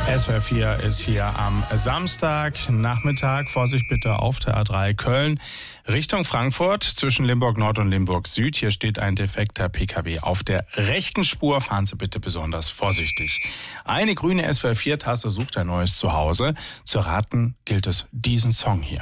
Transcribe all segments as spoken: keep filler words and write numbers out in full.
S W R vier ist hier am Samstag Nachmittag. Vorsicht bitte auf der A drei Köln Richtung Frankfurt zwischen Limburg Nord und Limburg Süd. Hier steht ein defekter P K W auf der rechten Spur. Fahren Sie bitte besonders vorsichtig. Eine grüne S W R vier Tasse sucht ein neues Zuhause. Zu raten gilt es diesen Song hier.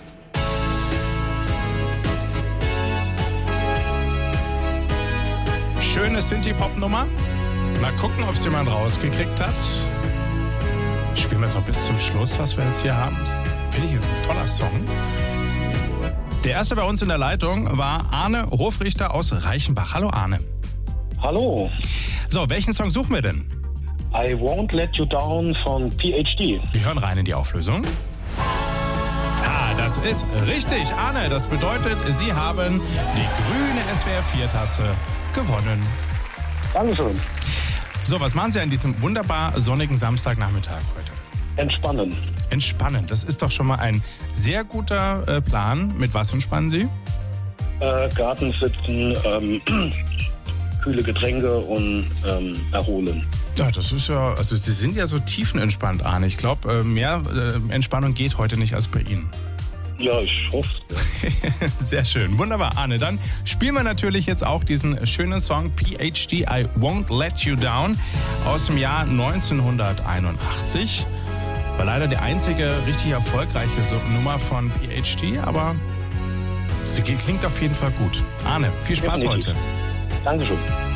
Schöne Synthie-Pop-Nummer. Mal gucken, ob es jemand rausgekriegt hat. Spielen wir es noch bis zum Schluss, was wir jetzt hier haben. Finde ich, ist ein toller Song. Der erste bei uns in der Leitung war Arne Hofrichter aus Reichenbach. Hallo Arne. Hallo. So, welchen Song suchen wir denn? I Won't Let You Down von P H D. Wir hören rein in die Auflösung. Ah, das ist richtig, Arne. Das bedeutet, Sie haben die grüne S W R vier Tasse gewonnen. Dankeschön. So, was machen Sie an diesem wunderbar sonnigen Samstagnachmittag heute? Entspannen. Entspannen, das ist doch schon mal ein sehr guter äh, Plan. Mit was entspannen Sie? Äh, Garten sitzen, ähm, kühle Getränke und ähm, erholen. Ja, das ist ja, also Sie sind ja so tiefenentspannt, Arne. Ich glaube, äh, mehr äh, Entspannung geht heute nicht als bei Ihnen. Ja, ich hoffe. Sehr schön. Wunderbar, Arne. Dann spielen wir natürlich jetzt auch diesen schönen Song P H D, I Won't Let You Down aus dem Jahr neunzehnhunderteinundachtzig. War leider die einzige richtig erfolgreiche Nummer von P H D, aber sie klingt auf jeden Fall gut. Arne, viel Spaß Definitiv. heute. Dankeschön.